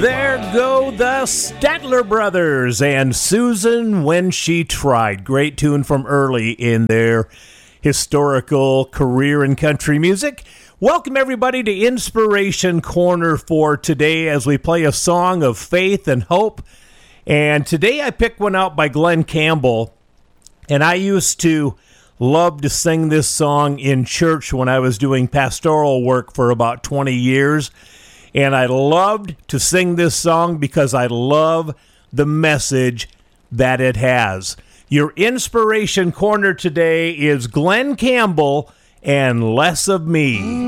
There go the Statler Brothers and Susan When She Tried. Great tune from early in their historical career in country music. Welcome everybody to Inspiration Corner for today as we play a song of faith and hope. And today I picked one out by Glen Campbell. And I used to love to sing this song in church when I was doing pastoral work for about 20 years. And I loved to sing this song because I love the message that it has. Your Inspiration Corner today is Glen Campbell and Less of Me.